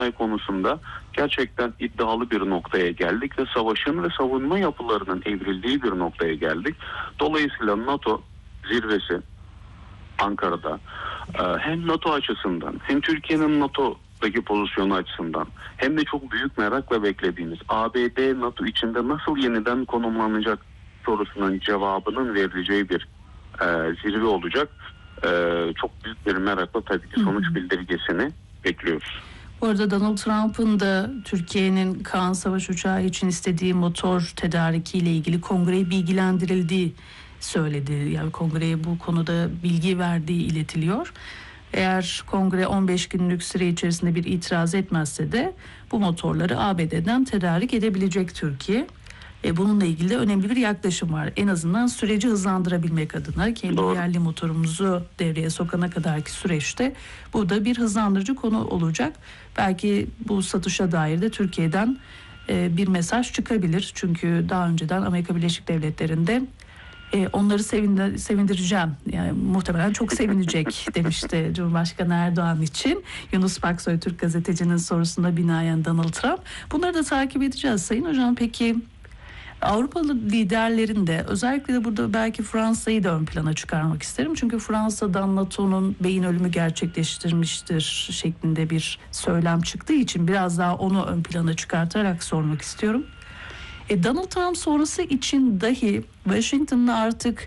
konusunda gerçekten iddialı bir noktaya geldik ve savaşın ve savunma yapılarının evrildiği bir noktaya geldik. Dolayısıyla NATO zirvesi Ankara'da hem NATO açısından hem Türkiye'nin NATO'daki pozisyonu açısından hem de çok büyük merakla beklediğimiz ABD NATO içinde nasıl yeniden konumlanacak sorusunun cevabının verileceği bir zirve olacak. Çok büyük bir merakla tabii ki sonuç bildirgesini bekliyoruz. Bu arada Donald Trump'ın da Türkiye'nin Kaan Savaş Uçağı için istediği motor tedarikiyle ilgili kongreye bilgilendirildiği söyledi. Yani kongreye bu konuda bilgi verdiği iletiliyor. Eğer kongre 15 günlük süre içerisinde bir itiraz etmezse de bu motorları ABD'den tedarik edebilecek Türkiye. Bununla ilgili de önemli bir yaklaşım var. En azından süreci hızlandırabilmek adına kendi yerli motorumuzu devreye sokana kadarki süreçte bu da bir hızlandırıcı konu olacak. Belki bu satışa dair de Türkiye'den bir mesaj çıkabilir. Çünkü daha önceden Amerika Birleşik Devletleri'nde onları sevindireceğim. Yani muhtemelen çok sevinecek demişti Cumhurbaşkanı Erdoğan için. Yunus Baksoy Türk gazetecinin sorusuna binaen Donald Trump. Bunları da takip edeceğiz. Sayın Hocam, peki Avrupalı liderlerin de özellikle de burada belki Fransa'yı da ön plana çıkarmak isterim. Çünkü Fransa'dan NATO'nun beyin ölümü gerçekleştirmiştir şeklinde bir söylem çıktığı için biraz daha onu ön plana çıkartarak sormak istiyorum. Donald Trump sonrası için dahi Washington'la artık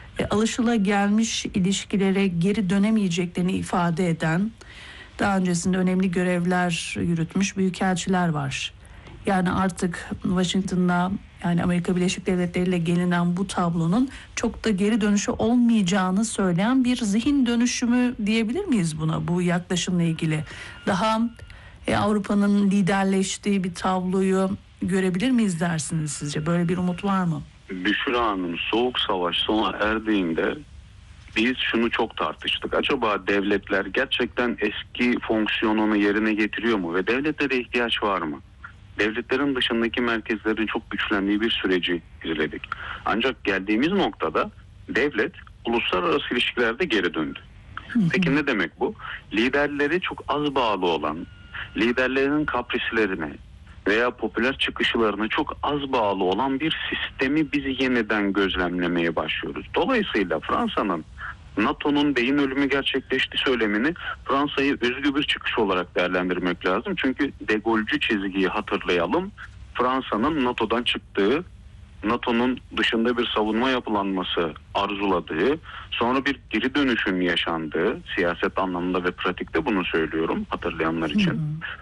alışılagelmiş ilişkilere geri dönemeyeceklerini ifade eden, daha öncesinde önemli görevler yürütmüş büyükelçiler var. Yani artık Washington'la, yani Amerika Birleşik Devletleri ile gelinen bu tablonun çok da geri dönüşü olmayacağını söyleyen bir zihin dönüşümü diyebilir miyiz buna, bu yaklaşımla ilgili? Daha Avrupa'nın liderleştiği bir tabloyu görebilir miyiz dersiniz sizce? Böyle bir umut var mı? Büşra Hanım, Soğuk Savaş sona erdiğinde biz şunu çok tartıştık. Acaba devletler gerçekten eski fonksiyonunu yerine getiriyor mu ve devletlere ihtiyaç var mı? Devletlerin dışındaki merkezlerin çok güçlendiği bir süreci izledik. Ancak geldiğimiz noktada devlet uluslararası ilişkilerde geri döndü. Peki ne demek bu? Liderleri çok az bağlı olan, liderlerinin kaprislerine veya popüler çıkışlarına çok az bağlı olan bir sistemi biz yeniden gözlemlemeye başlıyoruz. Dolayısıyla Fransa'nın NATO'nun beyin ölümü gerçekleşti söylemini Fransa'yı özgü bir çıkış olarak değerlendirmek lazım. Çünkü De Gaulle'cü çizgiyi hatırlayalım. Fransa'nın NATO'dan çıktığı, NATO'nun dışında bir savunma yapılanması arzuladığı, sonra bir geri dönüşüm yaşandığı, siyaset anlamında ve pratikte bunu söylüyorum hatırlayanlar için.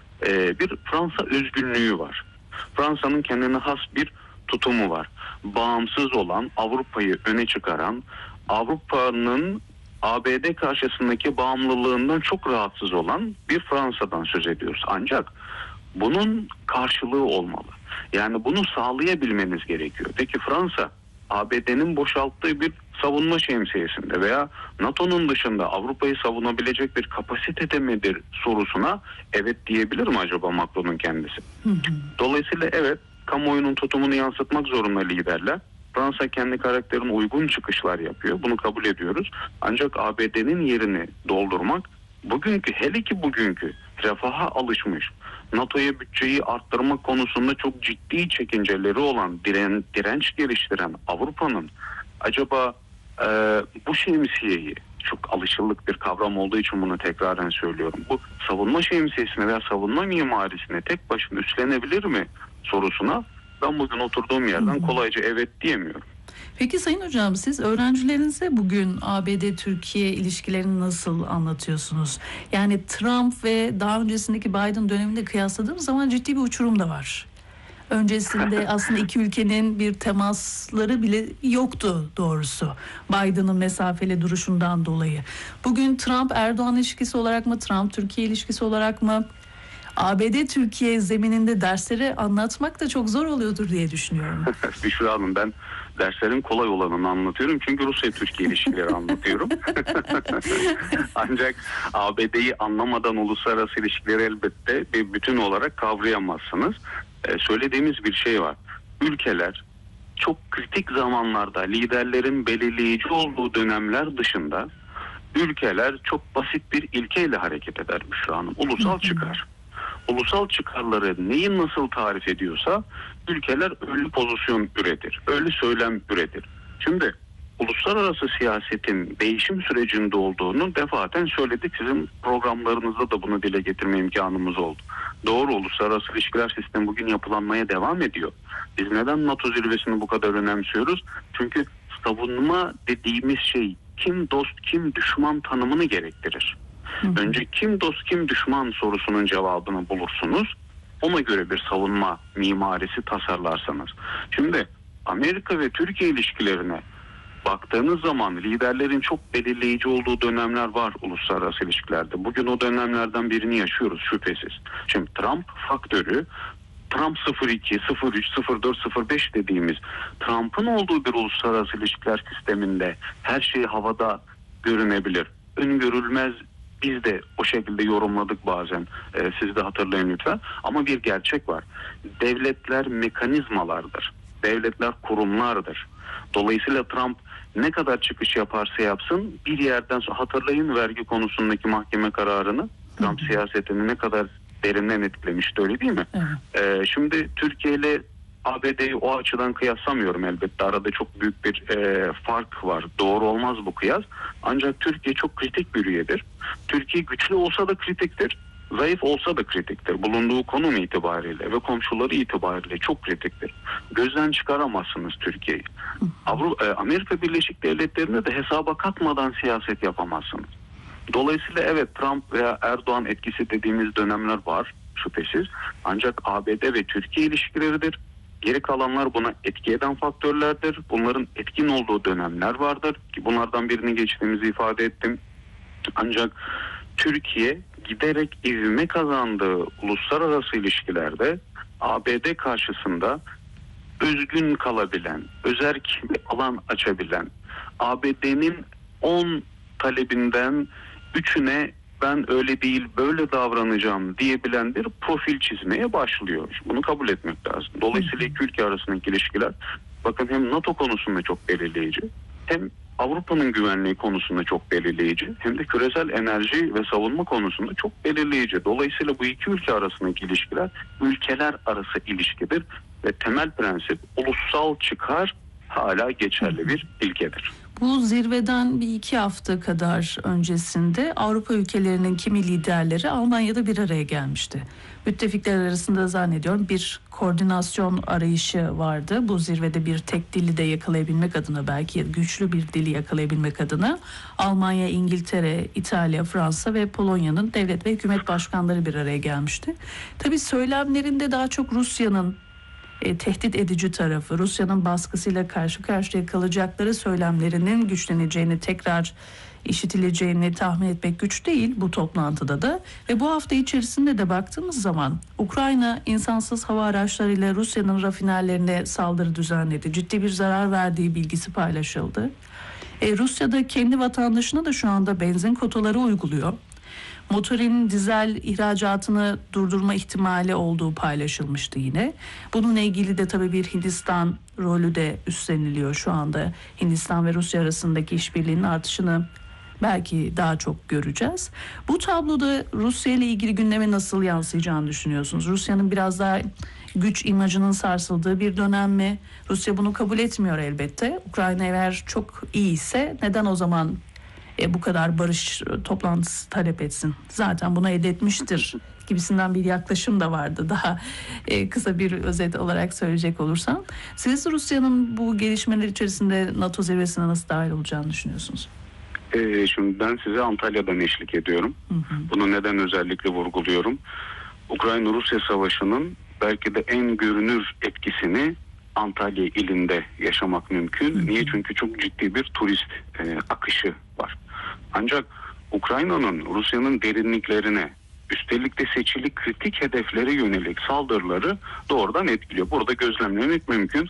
Bir Fransa özgünlüğü var. Fransa'nın kendine has bir tutumu var. Bağımsız olan, Avrupa'yı öne çıkaran, Avrupa'nın ABD karşısındaki bağımlılığından çok rahatsız olan bir Fransa'dan söz ediyoruz. Ancak bunun karşılığı olmalı. Yani bunu sağlayabilmeniz gerekiyor. Peki Fransa ABD'nin boşalttığı bir savunma şemsiyesinde veya NATO'nun dışında Avrupa'yı savunabilecek bir kapasitede midir sorusuna evet diyebilir mi acaba Macron'un kendisi? Dolayısıyla evet, kamuoyunun tutumunu yansıtmak zorunda liderler. Fransa kendi karakterine uygun çıkışlar yapıyor. Bunu kabul ediyoruz. Ancak ABD'nin yerini doldurmak, bugünkü, hele ki bugünkü refaha alışmış, NATO'ya bütçeyi arttırmak konusunda çok ciddi çekinceleri olan, direnç geliştiren Avrupa'nın acaba bu şemsiyeyi, çok alışıldık bir kavram olduğu için bunu tekraren söylüyorum, bu savunma şemsiyesine veya savunma mimarisine tek başına üstlenebilir mi sorusuna ben bugün oturduğum yerden kolayca evet diyemiyorum. Peki Sayın Hocam, siz öğrencilerinize bugün ABD-Türkiye ilişkilerini nasıl anlatıyorsunuz? Yani Trump ve daha öncesindeki Biden döneminde kıyasladığımız zaman ciddi bir uçurum da var. Öncesinde aslında iki ülkenin bir temasları bile yoktu doğrusu, Biden'ın mesafeli duruşundan dolayı. Bugün Trump-Erdoğan ilişkisi olarak mı, Trump-Türkiye ilişkisi olarak mı, ABD-Türkiye zemininde dersleri anlatmak da çok zor oluyordur diye düşünüyorum. Büşra Hanım, ben derslerin kolay olanını anlatıyorum. Çünkü Rusya-Türkiye ilişkileri anlatıyorum. Ancak ABD'yi anlamadan uluslararası ilişkileri elbette bir bütün olarak kavrayamazsınız. Söylediğimiz bir şey var. Ülkeler çok kritik zamanlarda liderlerin belirleyici olduğu dönemler dışında ülkeler çok basit bir ilkeyle hareket eder Büşra Hanım. Ulusal çıkar. Ulusal çıkarları neyi nasıl tarif ediyorsa ülkeler öyle pozisyon üretir, öyle söylem üretir. Şimdi uluslararası siyasetin değişim sürecinde olduğunu defaten söyledik. Sizin programlarınızda da bunu dile getirme imkanımız oldu. Doğru, uluslararası ilişkiler sistemi bugün yapılanmaya devam ediyor. Biz neden NATO zirvesini bu kadar önemsiyoruz? Çünkü savunma dediğimiz şey kim dost kim düşman tanımını gerektirir. Önce kim dost kim düşman sorusunun cevabını bulursunuz. Ona göre bir savunma mimarisi tasarlarsanız. Şimdi Amerika ve Türkiye ilişkilerine baktığınız zaman liderlerin çok belirleyici olduğu dönemler var uluslararası ilişkilerde. Bugün o dönemlerden birini yaşıyoruz şüphesiz. Şimdi Trump faktörü, Trump 02, 03, 04, 05 dediğimiz Trump'ın olduğu bir uluslararası ilişkiler sisteminde her şey havada görünebilir. Öngörülmez, biz de o şekilde yorumladık bazen. Siz de hatırlayın lütfen. Ama bir gerçek var. Devletler mekanizmalardır. Devletler kurumlardır. Dolayısıyla Trump ne kadar çıkış yaparsa yapsın bir yerden sonra, hatırlayın vergi konusundaki mahkeme kararını, Trump siyasetini ne kadar derinden etkilemişti, öyle değil mi? Evet. Şimdi Türkiye ile ABD'yi o açıdan kıyaslamıyorum elbette. Arada çok büyük bir fark var. Doğru olmaz bu kıyas. Ancak Türkiye çok kritik bir üyedir. Türkiye güçlü olsa da kritiktir. Zayıf olsa da kritiktir. Bulunduğu konum itibariyle ve komşuları itibariyle çok kritiktir. Gözden çıkaramazsınız Türkiye'yi. Amerika Birleşik Devletleri'ne de hesaba katmadan siyaset yapamazsınız. Dolayısıyla evet, Trump veya Erdoğan etkisi dediğimiz dönemler var şüphesiz. Ancak ABD ve Türkiye ilişkileridir. Geri kalanlar buna etki eden faktörlerdir. Bunların etkin olduğu dönemler vardır. Bunlardan birini geçtiğimizi ifade ettim. Ancak Türkiye giderek ivme kazandığı uluslararası ilişkilerde ABD karşısında özgün kalabilen, özerk bir alan açabilen, ABD'nin 10 talebinden 3'üne ben öyle değil böyle davranacağım diyebilen bir profil çizmeye başlıyor. Bunu kabul etmek lazım. Dolayısıyla iki ülke arasındaki ilişkiler, bakın, hem NATO konusunda çok belirleyici, hem Avrupa'nın güvenliği konusunda çok belirleyici, hem de küresel enerji ve savunma konusunda çok belirleyici. Dolayısıyla bu iki ülke arasındaki ilişkiler ülkeler arası ilişkidir ve temel prensip ulusal çıkar hala geçerli bir ilkedir. Bu zirveden bir iki hafta kadar öncesinde Avrupa ülkelerinin kimi liderleri Almanya'da bir araya gelmişti. Müttefikler arasında zannediyorum bir koordinasyon arayışı vardı. Bu zirvede bir tek dili de yakalayabilmek adına, belki güçlü bir dili yakalayabilmek adına Almanya, İngiltere, İtalya, Fransa ve Polonya'nın devlet ve hükümet başkanları bir araya gelmişti. Tabii söylemlerinde daha çok Rusya'nın tehdit edici tarafı, Rusya'nın baskısıyla karşı karşıya kalacakları söylemlerinin güçleneceğini, tekrar işitileceğini tahmin etmek güç değil bu toplantıda da. Ve bu hafta içerisinde de baktığımız zaman Ukrayna insansız hava araçlarıyla Rusya'nın rafinerlerine saldırı düzenledi. Ciddi bir zarar verdiği bilgisi paylaşıldı. Rusya'da kendi vatandaşına da şu anda benzin kotaları uyguluyor. Motorin dizel ihracatını durdurma ihtimali olduğu paylaşılmıştı yine. Bununla ilgili de tabii bir Hindistan rolü de üstleniliyor şu anda. Hindistan ve Rusya arasındaki işbirliğinin artışını belki daha çok göreceğiz. Bu tabloda Rusya ile ilgili gündeme nasıl yansıyacağını düşünüyorsunuz? Rusya'nın biraz daha güç imajının sarsıldığı bir dönem mi? Rusya bunu kabul etmiyor elbette. Ukrayna eğer çok iyi ise neden o zaman bu kadar barış toplantısı talep etsin? Zaten bunu elde etmiştir gibisinden bir yaklaşım da vardı. Daha kısa bir özet olarak söyleyecek olursam. Siz Rusya'nın bu gelişmeler içerisinde NATO zirvesine nasıl dahil olacağını düşünüyorsunuz? Şimdi ben size Antalya'dan eşlik ediyorum. Bunu neden özellikle vurguluyorum? Ukrayna-Rusya savaşının belki de en görünür etkisini Antalya ilinde yaşamak mümkün. Niye? Çünkü çok ciddi bir turist akışı var. Ancak Ukrayna'nın Rusya'nın derinliklerine, üstelik de seçili kritik hedeflere yönelik saldırıları doğrudan etkiliyor. Burada gözlemlemek mümkün.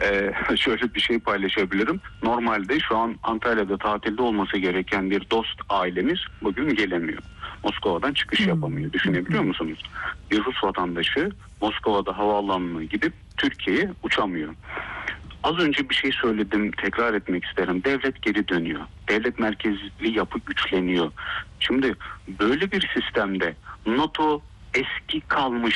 Şöyle bir şey paylaşabilirim. Normalde şu an Antalya'da tatilde olması gereken bir dost ailemiz bugün gelemiyor. Moskova'dan çıkış yapamıyor. Düşünebiliyor musunuz? Bir Rus vatandaşı Moskova'da havaalanına gidip Türkiye'ye uçamıyor. Az önce bir şey söyledim, tekrar etmek isterim. Devlet geri dönüyor. Devlet merkezli yapı güçleniyor. Şimdi böyle bir sistemde NATO eski kalmış